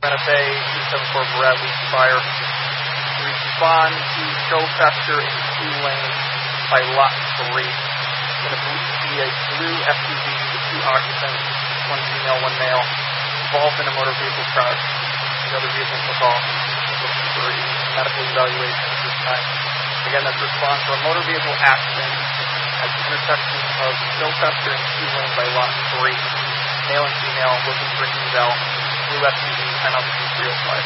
Santa Fe, 274 Brett, we fire. Respond to show Fester in 2 lanes by lot 3. In a blue SUV with 2 occupants, 1 female, 1 male, involved in a motor vehicle crash. The other vehicle took off. Looking for a medical evaluation at this time. Again, that's response for a motor vehicle accident at the intersection of Show Fester and 2 lane by lot 3. Male and female looking for an eval. Blue SUV, 10 up 305.